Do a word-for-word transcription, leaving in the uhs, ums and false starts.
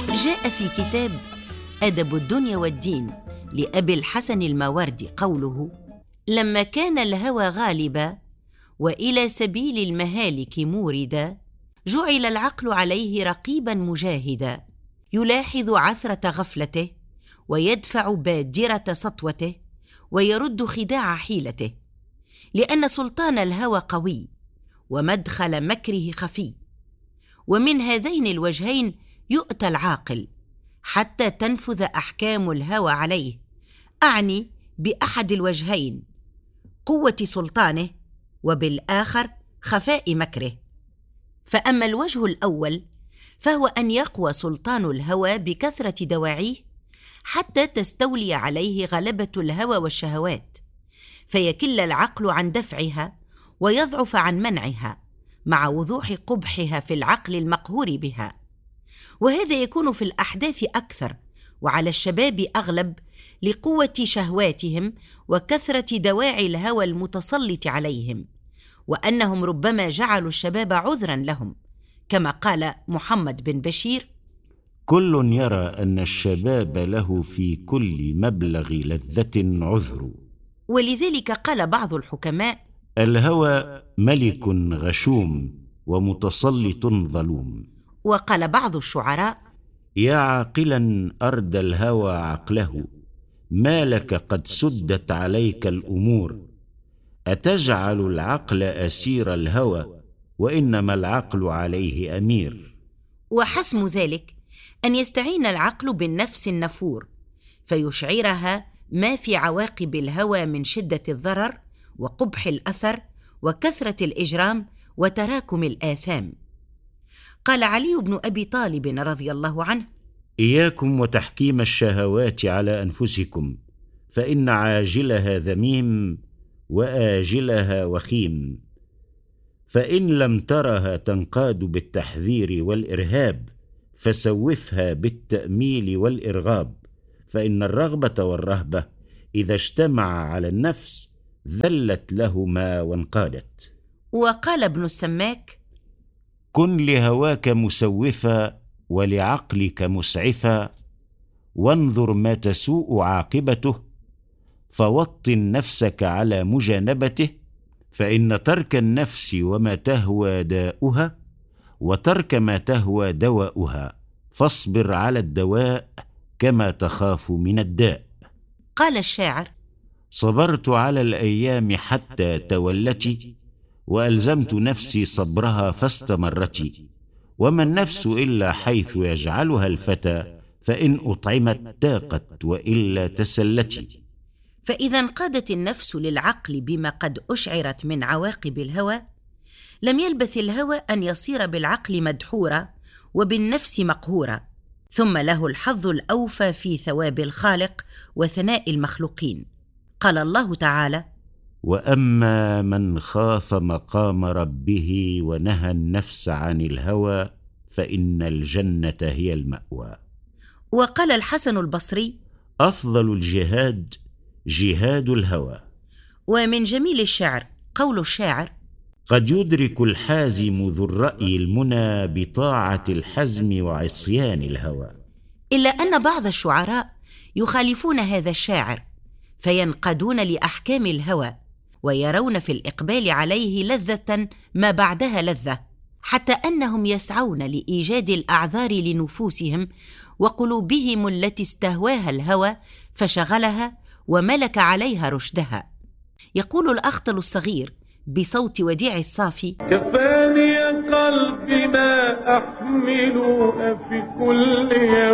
جاء في كتاب أدب الدنيا والدين لأبي الحسن الماوردي قوله: لما كان الهوى غالبا وإلى سبيل المهالك موردا، جعل العقل عليه رقيبا مجاهدا، يلاحظ عثرة غفلته ويدفع بادرة سطوته ويرد خداع حيلته، لأن سلطان الهوى قوي ومدخل مكره خفي، ومن هذين الوجهين يؤتى العاقل حتى تنفذ أحكام الهوى عليه، أعني بأحد الوجهين قوة سلطانه وبالآخر خفاء مكره. فأما الوجه الأول فهو أن يقوى سلطان الهوى بكثرة دواعيه حتى تستولي عليه غلبة الهوى والشهوات، فيكل العقل عن دفعها ويضعف عن منعها، مع وضوح قبحها في العقل المقهور بها. وهذا يكون في الأحداث أكثر وعلى الشباب أغلب، لقوة شهواتهم وكثرة دواعي الهوى المتسلط عليهم، وأنهم ربما جعلوا الشباب عذرا لهم، كما قال محمد بن بشير: كل يرى أن الشباب له في كل مبلغ لذة عذر. ولذلك قال بعض الحكماء: الهوى ملك غشوم ومتسلط ظلوم. وقال بعض الشعراء: يا عاقلا أردى الهوى عقله، ما لك قد سدت عليك الأمور، أتجعل العقل أسير الهوى وإنما العقل عليه أمير. وحسم ذلك أن يستعين العقل بالنفس النفور فيشعرها ما في عواقب الهوى من شدة الضرر وقبح الأثر وكثرة الإجرام وتراكم الآثام. قال علي بن أبي طالب رضي الله عنه: إياكم وتحكيم الشهوات على أنفسكم، فإن عاجلها ذميم وآجلها وخيم، فإن لم ترها تنقاد بالتحذير والإرهاب فسوفها بالتأميل والإرغاب، فإن الرغبة والرهبة إذا اجتمع على النفس ذلت لهما وانقادت. وقال ابن السماك: كن لهواك مسوفا ولعقلك مسعفا، وانظر ما تسوء عاقبته، فوطن نفسك على مجانبته، فإن ترك النفس وما تهوى داؤها، وترك ما تهوى دواؤها، فاصبر على الدواء كما تخاف من الداء. قال الشاعر: صبرت على الأيام حتى تولتي، وألزمت نفسي صبرها فاستمرتي، وما النفس إلا حيث يجعلها الفتى، فإن أطعمت تاقت وإلا تسلتي. فإذا انقادت النفس للعقل بما قد أشعرت من عواقب الهوى، لم يلبث الهوى أن يصير بالعقل مدحورا وبالنفس مقهورا، ثم له الحظ الأوفى في ثواب الخالق وثناء المخلوقين. قال الله تعالى: وأما من خاف مقام ربه ونهى النفس عن الهوى فإن الجنة هي المأوى. وقال الحسن البصري: أفضل الجهاد جهاد الهوى. ومن جميل الشعر قول الشاعر: قد يدرك الحازم ذو الرأي المنى بطاعة الحزم وعصيان الهوى. إلا أن بعض الشعراء يخالفون هذا الشاعر فينقادون لأحكام الهوى، ويرون في الإقبال عليه لذة ما بعدها لذة، حتى أنهم يسعون لإيجاد الأعذار لنفوسهم وقلوبهم التي استهواها الهوى فشغلها وملك عليها رشدها. يقول الأخطل الصغير بصوت وديع الصافي: كفاني قلبي ما أحمل في كل